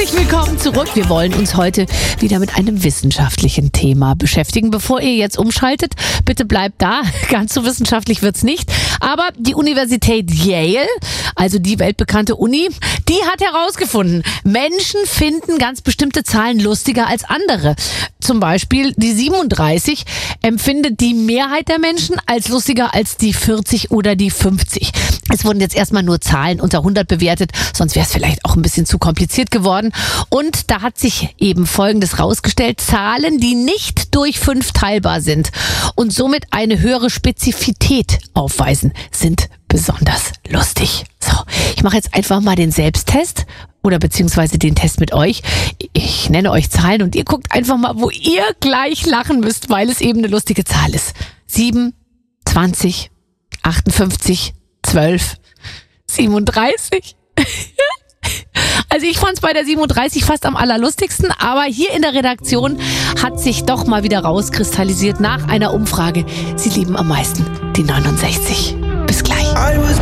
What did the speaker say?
Herzlich willkommen zurück. Wir wollen uns heute wieder mit einem wissenschaftlichen Thema beschäftigen. Bevor ihr jetzt umschaltet, bitte bleibt da. Ganz so wissenschaftlich wird's nicht. Aber die Universität Yale, also die weltbekannte Uni, die hat herausgefunden, Menschen finden ganz bestimmte Zahlen lustiger als andere. Zum Beispiel die 37 empfindet die Mehrheit der Menschen als lustiger als die 40 oder die 50. Es wurden jetzt erstmal nur Zahlen unter 100 bewertet, sonst wäre es vielleicht auch ein bisschen zu kompliziert geworden. Und da hat sich eben Folgendes rausgestellt: Zahlen, die nicht durch 5 teilbar sind und somit eine höhere Spezifität aufweisen, sind besonders lustig. So, ich mache jetzt einfach mal den Selbsttest oder beziehungsweise den Test mit euch. Ich nenne euch Zahlen und ihr guckt einfach mal, wo ihr gleich lachen müsst, weil es eben eine lustige Zahl ist. 7, 20, 58, 12, 37. Also ich fand es bei der 37 fast am allerlustigsten, aber hier in der Redaktion hat sich doch mal wieder rauskristallisiert nach einer Umfrage: Sie lieben am meisten die 69. Bis gleich.